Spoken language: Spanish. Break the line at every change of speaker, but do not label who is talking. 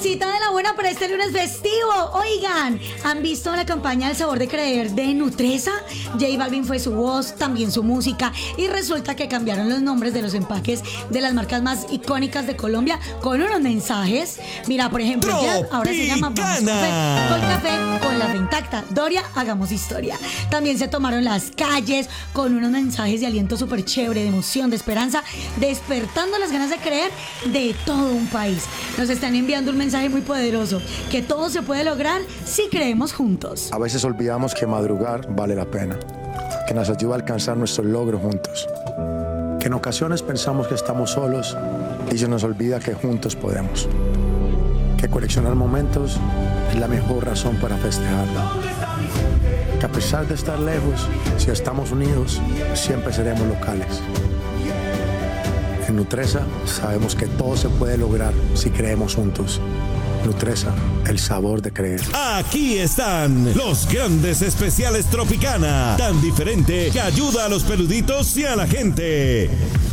salsita de la buena para este lunes festivo. Oigan, ¿han visto la campaña El Sabor de Creer de Nutresa? J Balvin fue su voz, también su música, y resulta que cambiaron los nombres de los empaques de las marcas más icónicas de Colombia con unos mensajes. Mira, por ejemplo, ya ahora se llama Vamos Café con la fe intacta. Doria, hagamos historia. También se tomaron las calles con unos mensajes de aliento súper chévere, de emoción, de esperanza, despertando las ganas de creer de todo un país. Nos están enviando un mensaje muy poderoso, que todo se puede lograr si creemos juntos.
A veces olvidamos que madrugar vale la pena, que nos ayuda a alcanzar nuestros logros juntos, que en ocasiones pensamos que estamos solos y se nos olvida que juntos podemos, que coleccionar momentos es la mejor razón para festejarlo, que a pesar de estar lejos, si estamos unidos, siempre seremos locales. En Nutresa sabemos que todo se puede lograr si creemos juntos. Nutresa, el sabor de creer.
Aquí están los grandes especiales Tropicana, tan diferente que ayuda a los peluditos y a la gente.